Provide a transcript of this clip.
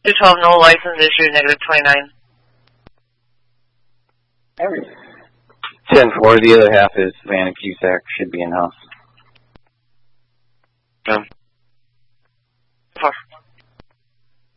212, no license issued, negative 29. 10-4, the other half is Van and Cusack, should be in-house.